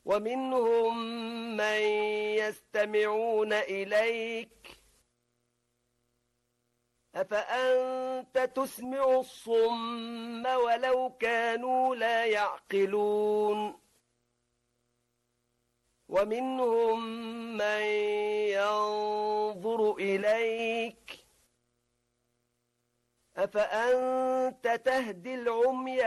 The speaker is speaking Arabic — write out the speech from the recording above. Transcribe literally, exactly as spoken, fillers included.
ومنهم من يستمعون إليك أفأنت تسمع الصم ولو كانوا لا يعقلون ومنهم من ينظر إليك أفأنت تهدي العمي